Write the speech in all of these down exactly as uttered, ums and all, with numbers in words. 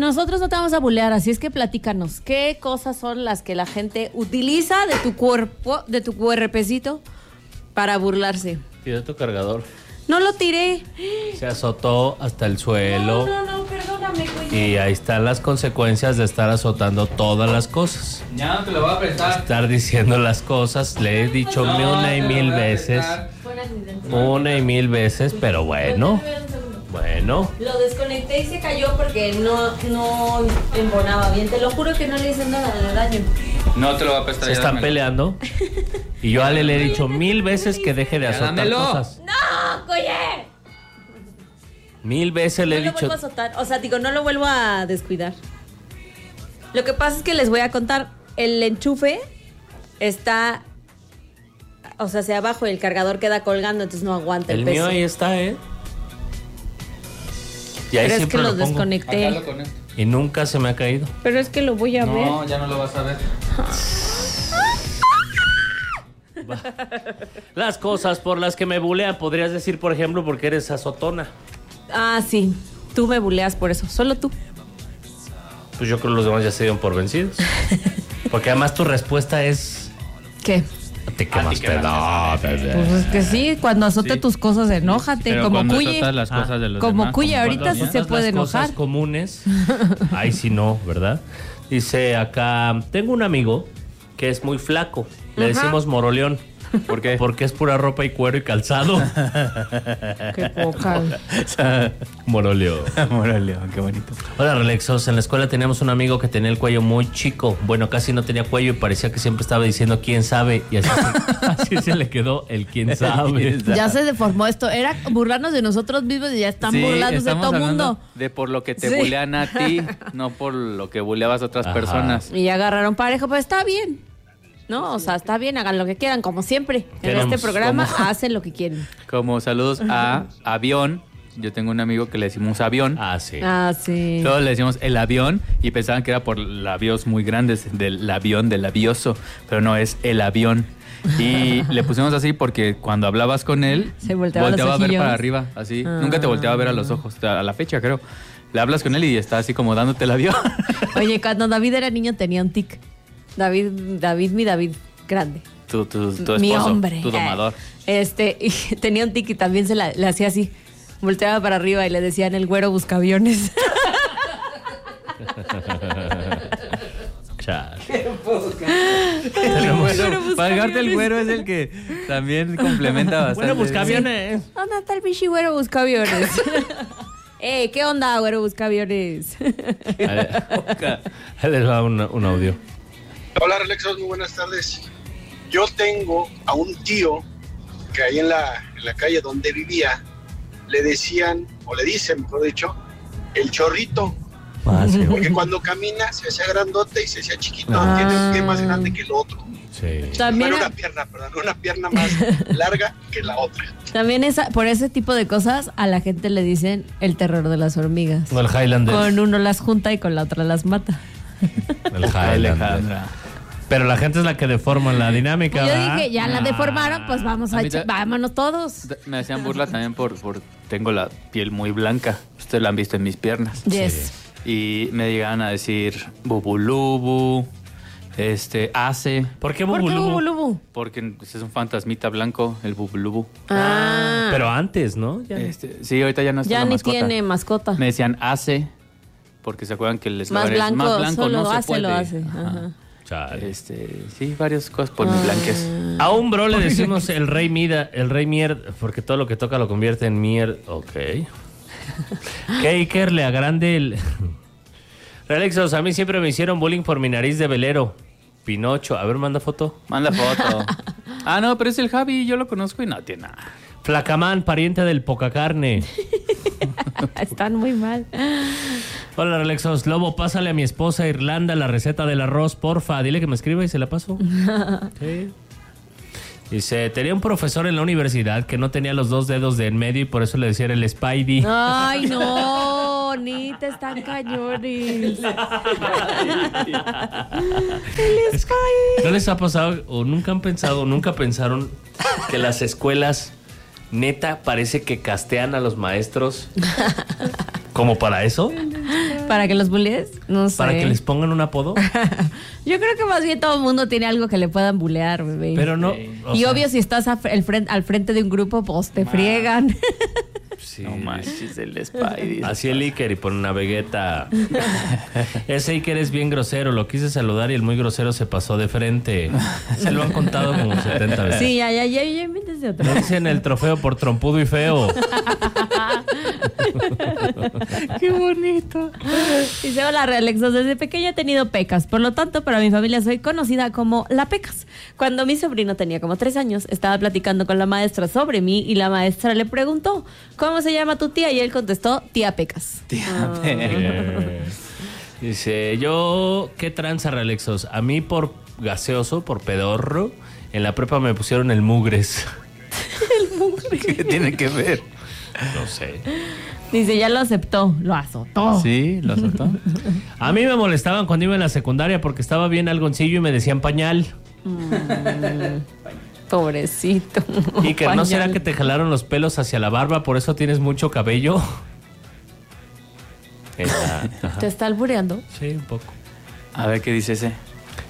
nosotros no te vamos a bulear, así es que platícanos. ¿Qué cosas son las que la gente utiliza de tu cuerpo, de tu cuerpecito, para burlarse? Tiré tu cargador. No lo tiré. Se azotó hasta el suelo. No, no, no, perdóname, güey. Y ahí están las consecuencias de estar azotando todas las cosas. Ya no te lo voy a prestar. Estar diciendo las cosas, le he dicho No, una y te lo mil voy a veces. prestar. Una y mil veces, pero bueno. Bueno. Lo desconecté y se cayó porque no, no embonaba bien. Te lo juro que no le hice nada de daño. No te lo voy a prestar. Se ya están dámelo. peleando. Y yo a Ale le he dicho mil veces que deje de Ya azotar dámelo. cosas. ¡No, coye! Mil veces le he No lo dicho. vuelvo a azotar. O sea, digo, no lo vuelvo a descuidar. Lo que pasa es que les voy a contar. El enchufe está... O sea, hacia abajo y el cargador queda colgando, entonces no aguanta el, El peso. mío ahí está, ¿eh? Y ahí Pero es siempre que lo los pongo. desconecté. Jálalo con esto. Y nunca se me ha caído. Pero es que lo voy a ver. No, ya no lo vas a ver. Las cosas por las que me bulean, podrías decir, por ejemplo, porque eres azotona. Ah, sí. Tú me buleas por eso. Solo tú. Pues yo creo que los demás ya se dieron por vencidos. Porque además tu respuesta es... ¿Qué? Te quemas qué más pedo. Pues es que sí, cuando azote Sí. tus cosas, enójate. Pero como cuando Cuye. azotas las cosas de los Como demás, Cuye, como ahorita cuando sí se Azotas puede las cosas enojar. comunes. Ahí sí no, ¿verdad? Dice acá, tengo un amigo que es muy flaco. Le Ajá. decimos Moroleón. ¿Por qué? Porque es pura ropa y cuero y calzado. Qué poca. Moroleón. Moroleón, qué bonito. Hola, Relexos. En la escuela teníamos un amigo que tenía el cuello muy chico. Bueno, casi no tenía cuello y parecía que siempre estaba diciendo quién sabe. Y así se, así se le quedó el quién sabe. Ya se deformó esto. Era burlarnos de nosotros mismos y ya están Sí, burlándose de estamos todo el hablando mundo. de por lo que te Sí. bulean a ti, no por lo que buleabas a otras Ajá. personas. Y agarraron pareja, pues está bien. No, o sea, está bien, hagan lo que quieran, como siempre. En Queremos, este programa como- hacen lo que quieren. Como saludos a Avión. Yo tengo un amigo que le decimos Avión. Ah, sí. Ah, sí. Todos le decimos el avión y pensaban que era por labios muy grandes, del avión, del labioso, pero no, es el avión. Y le pusimos así porque cuando hablabas con él, Se volteaba los a ver ojillos. para arriba, así. Ah. Nunca te volteaba a ver a los ojos, a la fecha creo. Le hablas con él y está así como dándote el avión. Oye, cuando David era niño tenía un tic. David, David, mi David, grande. Tu, tu, tu esposo, mi hombre. tu domador. Eh, Este, y tenía un tic y también se la, le hacía así. Volteaba para arriba y le decían el güero buscaviones. Chale. Tenemos- Güero busca Para dejarte el aviones. güero es el que también complementa bastante. Bueno, busca aviones. ¿Dónde está el pichi güero buscaviones? Eh, ¿qué onda, güero buscaviones? Ahí les va un, un audio. Hola, Relexos, muy buenas tardes. Yo tengo a un tío que ahí en la, en la calle donde vivía le decían, o le dicen, mejor dicho, el chorrito, Ah, sí. porque cuando camina se hacía grandote y se hacía chiquito, Ah. tiene un pie más grande que el otro. Sí. También, Bueno, una pierna, perdón, una pierna más larga que la otra. también esa, por ese tipo de cosas a la gente le dicen el terror de las hormigas. No, el Highlander. Con uno las junta y con la otra las mata. El Highlander. Alejandra. Pero la gente es la que deforma la dinámica. Yo ¿verdad? dije, ya la deformaron, pues vamos a, A mí echar- ta- vámonos todos. Me hacían burla también por, por tengo la piel muy blanca. Ustedes la han visto en mis piernas. Yes. Y me llegaban a decir bubulubu, este, hace, ¿Por qué ¿Por qué Bubulubu? Bubulubu? porque pues, es un fantasmita blanco, el bubulubu. Ah, Pero antes, ¿no? Ya. Este, sí, ahorita ya no está ya la ni mascota. tiene mascota. Me decían hace, porque se acuerdan que el Más eslogan es blanco, más blanco solo no se hace, puede. lo hace. Ajá. Ajá. Chale. Este, sí, varias cosas por mi blanquez. A un bro le decimos el rey mida, el rey mier, porque todo lo que toca lo convierte en mier. Ok. Que Iker le agrande el... Relexos, a mí siempre me hicieron bullying por mi nariz de velero. Pinocho. A ver, manda foto. Manda foto. Ah, no, pero es el Javi, yo lo conozco y no tiene nada. Flacamán, pariente del poca carne. Están muy mal. Hola, Relexos. Lobo, pásale a mi esposa Irlanda la receta del arroz, porfa. Dile que me escriba y se la paso. Sí. Dice, tenía un profesor en la universidad que no tenía los dos dedos de en medio y por eso le decían el Spidey. Ay, no, ni te están cañones. Es que, ¿no les ha pasado o nunca han pensado o nunca pensaron que las escuelas neta parece que castean a los maestros como para eso? ¿Para que los bullies? No sé. ¿Para que les pongan un apodo? Yo creo que más bien todo el mundo tiene algo que le puedan bulear, bebé. Pero no... o Y sea, obvio, si estás a- al frente, al frente de un grupo, pues te friegan. sí, No manches, el Spidey. así el Iker y pone una Vegeta. Ese Iker es bien grosero. Lo quise saludar y el muy grosero se pasó de frente. Se lo han contado como setenta veces. Sí, ya, ya, ya, ya invéntese otro. Le dicen el trofeo por trompudo y feo. Qué bonito. Dice, hola, Realexos. Desde pequeña he tenido pecas. Por lo tanto, para mi familia soy conocida como la Pecas. Cuando mi sobrino tenía como tres años, estaba platicando con la maestra sobre mí y la maestra le preguntó, ¿cómo se llama tu tía? Y él contestó, tía Pecas. Tía, Eh, Dice, yo, ¿qué tranza, Realexos? A mí por gaseoso, por pedorro, en la prepa me pusieron el mugres. ¿qué tiene que ver? No sé. Dice, ya lo aceptó, lo azotó. Sí, lo soltó. A mí me molestaban cuando iba en la secundaria porque estaba bien algoncillo y me decían pañal. Pobrecito. Y que no Pañal. será que te jalaron los pelos hacia la barba, por eso tienes mucho cabello. Esa, ajá. ¿Te está albureando? Sí, un poco. A ver qué dice ese.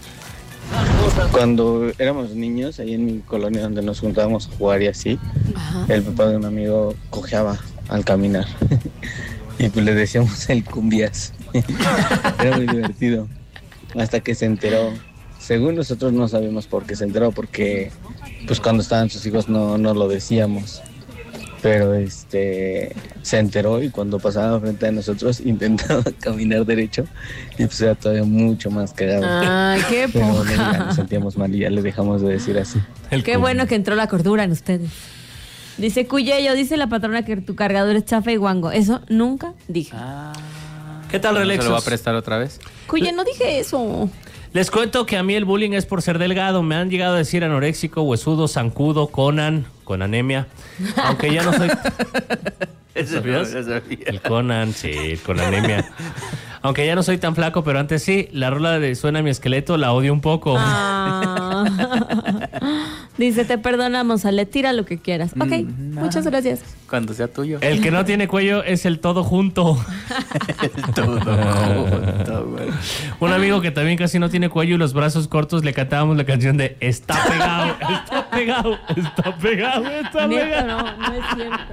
Cuando éramos niños, ahí en mi colonia donde nos juntábamos a jugar y así, Ajá. el papá de un amigo cojeaba al caminar. Y pues le decíamos el cumbias. Era muy divertido. Hasta que se enteró. Según nosotros no sabemos por qué se enteró, porque pues cuando estaban sus hijos no, no lo decíamos. Pero este se enteró y cuando pasaba frente a nosotros intentaba caminar derecho y pues era todavía mucho más cagado. Ay, qué Pero no, ya poca. nos sentíamos mal y ya le dejamos de decir así. El Qué cum- bueno que entró la cordura en ustedes. Dice Cuyello, dice la patrona que tu cargador es chafa y guango. Eso nunca dije. Ah, ¿Qué tal, ¿se Relexos? lo va a prestar otra vez? Cuye, no dije eso. Les cuento que a mí el bullying es por ser delgado. Me han llegado a decir anoréxico, huesudo, zancudo, Conan, con anemia. Aunque ya no soy... ¿Sabías? El Conan, sí, con anemia. Aunque ya no soy tan flaco, pero antes sí. La rola de Suena mi esqueleto la odio un poco. Ah. Dice, te perdonamos, Ale, tira lo que quieras. Ok, Mm, muchas ah. gracias. Cuando sea tuyo. El que no tiene cuello es el todo junto. Todo junto, güey. Un amigo que también casi no tiene cuello y los brazos cortos le cantábamos la canción de Está pegado, está pegado, está pegado, está Neta, pegado. no, no es cierto.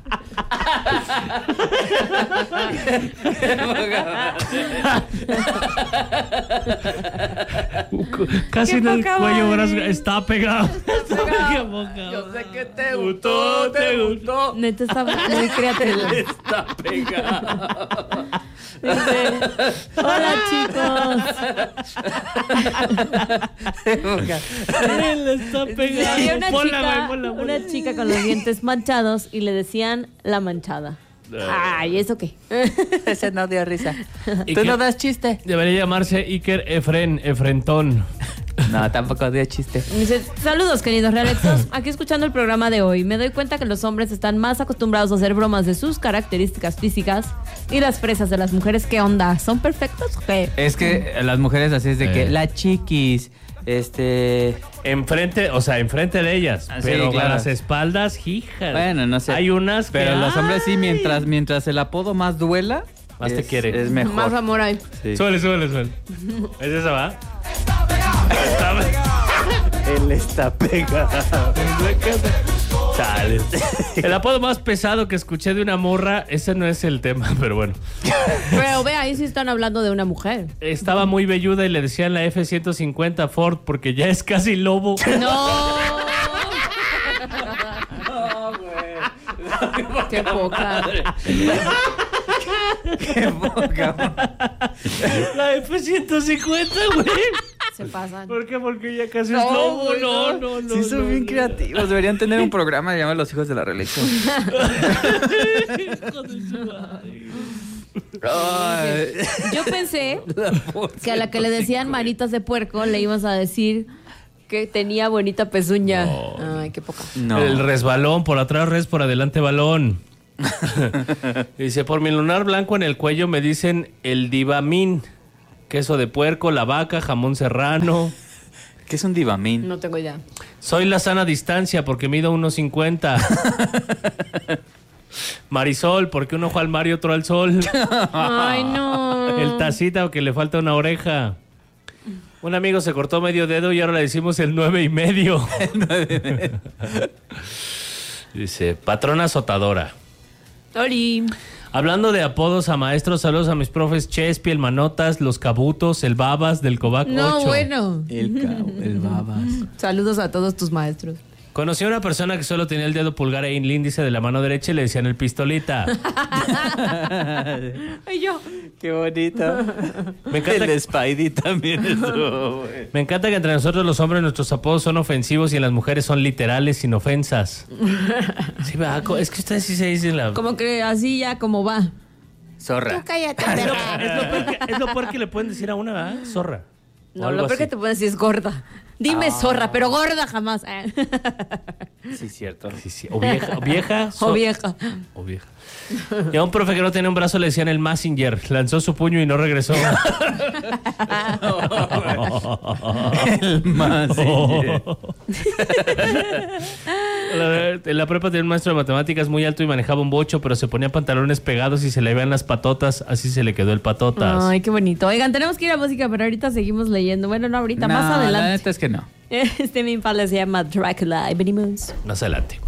Casi Qué no el poca cuello, madre. brazo, está pegado. pegado. Qué poca Yo sé que te gustó, te gustó. Neta, está muy creativo. Está pegado. Dice, hola chicos. Él está pegado. Había una Ponla, chica, güey, ponla, ponla. una chica con los dientes manchados y le decían la manchada. Ay, ¿eso qué? Ese no dio risa. ¿Y ¿Tú qué? no das chiste? Debería llamarse Iker Efren, Efrentón. No, tampoco dio chiste. Dice, saludos queridos realexos, aquí escuchando el programa de hoy, me doy cuenta que los hombres están más acostumbrados a hacer bromas de sus características físicas y las fresas de las mujeres, ¿qué onda? ¿Son perfectos o qué? Es que las mujeres así es de que Eh. la chiquis, este... Enfrente, o sea, enfrente de ellas. Ah, sí, pero claro. a las espaldas, hijas. Bueno, no sé. Hay unas Pero que, los hombres sí, ¡ay! mientras, mientras el apodo más duela, Más te es- quiere. Es mejor. Más amor hay. Sí. Suele, suele, suele. ¿Es esa, va? Está pegado. Él está pegado. Chale. El apodo más pesado que escuché de una morra, ese no es el tema, pero bueno. Pero ve, ahí sí están hablando de una mujer. Estaba muy velluda y le decían la F ciento cincuenta Ford porque ya es casi lobo. ¡No! ¡Qué poca! Qué poca. La F ciento cincuenta, güey. Se pasan. ¿Por qué? Porque ya casi No, es lobo. güey, No, no. no, no. Sí, son no, bien no. creativos. Deberían tener un programa llamado Los Hijos de la Reelección. Hijo de su madre. Ay. Yo pensé que a la que le decían manitas de puerco le ibas a decir que tenía bonita pezuña. Ay, qué poca. No. El resbalón, por atrás res, por adelante balón. Dice, por mi lunar blanco en el cuello me dicen el divamín. Queso de puerco, la vaca, jamón serrano. ¿Qué es un divamín? No tengo idea. Soy la sana distancia porque mido uno cincuenta. Marisol, porque un ojo al mar y otro al sol. Ay, no. El tacita o que le falta una oreja. Un amigo se cortó medio dedo y ahora le decimos el nueve y medio. Dice, patrona azotadora. Oli. Hablando de apodos a maestros, saludos a mis profes Chespi, el Manotas, los Cabutos, el Babas del Cobac No, ocho. bueno. El cabo, el babas. Saludos a todos tus maestros. Conocí a una persona que solo tenía el dedo pulgar e el índice de la mano derecha y le decían el pistolita. Ay, yo. Qué bonito. Me encanta, El Spidey también estuvo, güey. me encanta que entre nosotros los hombres nuestros apodos son ofensivos y en las mujeres son literales, sin ofensas. Sí, va, co- es que ustedes sí se dicen la... Como que así ya como va. Zorra. Tú cállate, Es lo, perra. es lo peor que, es lo peor que le pueden decir a una, ¿verdad? Zorra. O No, algo lo peor así. que te puedo decir es gorda. Dime zorra, pero gorda jamás. Eh. Sí, cierto. Sí, sí. O vieja. O vieja. O so- vieja. O vieja. Y a un profe que no tenía un brazo le decían el Massinger. Lanzó su puño y no regresó. El más. La- En la prepa tenía un maestro de matemáticas muy alto y manejaba un bocho, pero se ponía pantalones pegados y se le veían las patotas. Así se le quedó el patotas. Ay, qué bonito. Oigan, tenemos que ir a música, pero ahorita seguimos leyendo. Bueno, no ahorita, No, más La adelante. neta es que no. Este mi palo se llama Dracula y Benny Moons. Más adelante.